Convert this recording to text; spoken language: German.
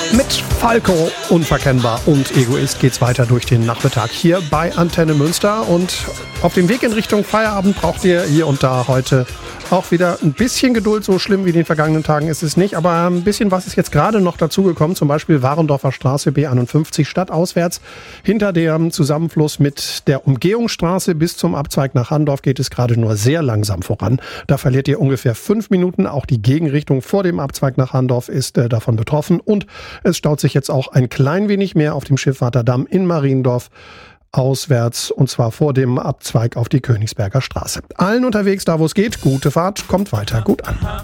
Mit Falco, unverkennbar und Egoist geht's weiter durch den Nachmittag hier bei Antenne Münster. Und auf dem Weg in Richtung Feierabend braucht ihr hier und da heute auch wieder ein bisschen Geduld. So schlimm wie in den vergangenen Tagen ist es nicht. Aber ein bisschen was ist jetzt gerade noch dazugekommen. Zum Beispiel Warendorfer Straße B51 stadtauswärts. Hinter dem Zusammenfluss mit der Umgehungsstraße bis zum Abzweig nach Handorf geht es gerade nur sehr langsam voran. Da verliert ihr ungefähr 5 Minuten. Auch die Gegenrichtung vor dem Abzweig nach Handorf ist davon betroffen. Und es staut sich jetzt auch ein klein wenig mehr auf dem Schiffwarterdamm in Mariendorf auswärts, und zwar vor dem Abzweig auf die Königsberger Straße. Allen unterwegs, da wo es geht, gute Fahrt, kommt weiter gut an.